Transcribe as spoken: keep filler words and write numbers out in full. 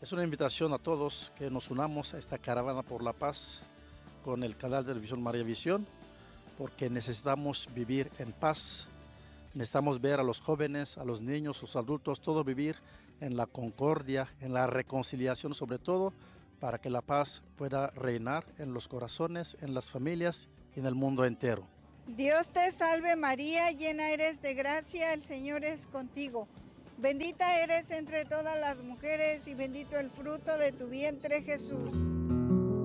Es una invitación a todos que nos unamos a esta caravana por la paz con el canal de televisión María Visión, porque necesitamos vivir en paz, necesitamos ver a los jóvenes, a los niños, a los adultos, todo vivir en la concordia, en la reconciliación sobre todo, para que la paz pueda reinar en los corazones, en las familias y en el mundo entero. Dios te salve María, llena eres de gracia, el Señor es contigo. Bendita eres entre todas las mujeres y bendito el fruto de tu vientre Jesús.